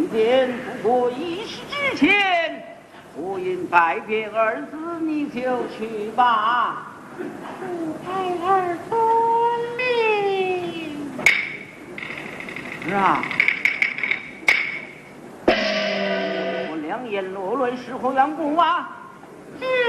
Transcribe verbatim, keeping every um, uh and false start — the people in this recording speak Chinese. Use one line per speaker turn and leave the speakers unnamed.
见不过一时之前，不因拜别二字，你就去吧。
太儿遵命。
是啊，我两眼落泪是何缘故啊？
是